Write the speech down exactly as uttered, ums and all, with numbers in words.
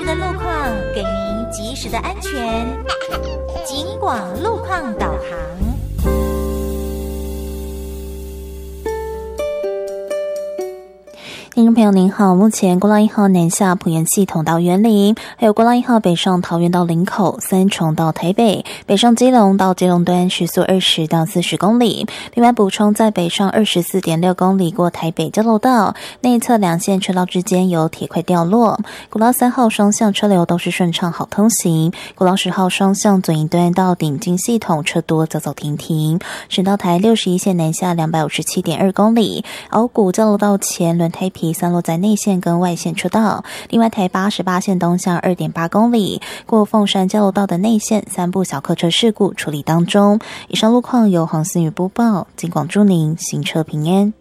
时的路况，给您及时的安全。警广路况导航。 听众朋友您好，目前国道一号南下埔盐系统到员林，还有国道一号北上桃园到林口，三重到台北，北上基隆到基隆端时速二十到四十公里。另外补充，在北上 二十四点六公里过台北交流道内侧两线车道之间有铁块掉落。国道三号双向车流都是顺畅好通行，国道十号双向左营端到顶金系统车多走走停停。省道台六十一线南下 两百五十七点二公里，鳌谷交流道前轮胎皮散落在内线跟外线车道。另外台八十八线东向 二点八公里，过凤山交流道的内线三部小客车事故处理当中。以上路况由黄思雨播报，警广祝您行车平安。